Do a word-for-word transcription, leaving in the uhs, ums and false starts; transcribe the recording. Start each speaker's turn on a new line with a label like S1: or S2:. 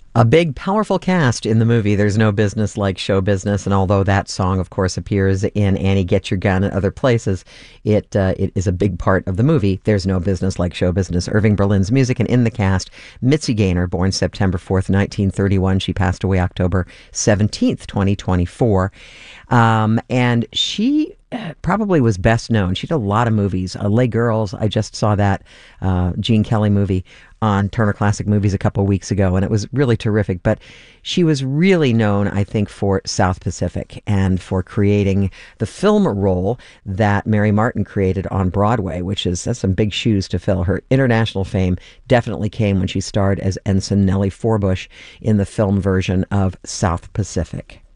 S1: A big, powerful cast in the movie. There's no business like show business, and although that song, of course, appears in Annie Get Your Gun and other places, it uh, it is a big part of the movie. There's no business like show business. Irving Berlin's music, and in the cast, Mitzi Gaynor, born September fourth, nineteen thirty-one. She passed away October seventeenth, twenty twenty-four. Um, and she uh, probably was best known. She did a lot of movies. Uh, Les Girls, I just saw that uh, Gene Kelly movie on Turner Classic Movies a couple weeks ago, and it was really terrific. But she was really known, I think, for South Pacific and for creating the film role that Mary Martin created on Broadway, which is that's some big shoes to fill. Her international fame definitely came when she starred as Ensign Nellie Forbush in the film version of South Pacific.